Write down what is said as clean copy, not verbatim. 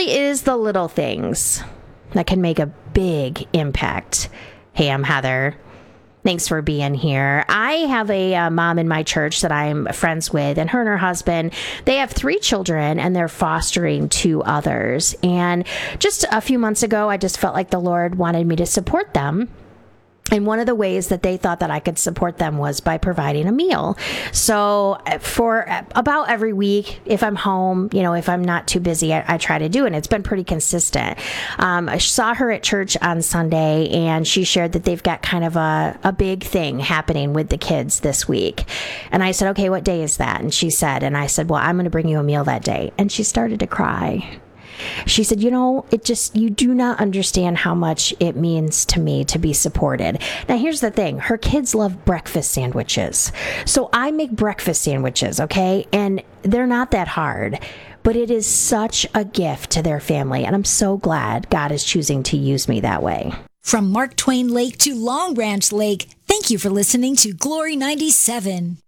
really is the little things that can make a big impact. Hey, I'm Heather. Thanks for being here. I have a mom in my church that I'm friends with, and her husband, they have 3 children, and they're fostering 2 others. And just a few months ago, I just felt like the Lord wanted me to support them. And one of the ways that they thought that I could support them was by providing a meal. So for about every week, if I'm home, if I'm not too busy, I try to do it. And it's been pretty consistent. I saw her at church on Sunday, and she shared that they've got kind of a big thing happening with the kids this week. And I said, okay, what day is that? And she said, and I said, well, I'm going to bring you a meal that day. And she started to cry. She said, you do not understand how much it means to me to be supported. Now, here's the thing. Her kids love breakfast sandwiches. So I make breakfast sandwiches, okay? And they're not that hard, but it is such a gift to their family. And I'm so glad God is choosing to use me that way. From Mark Twain Lake to Long Branch Lake, thank you for listening to Glory 97.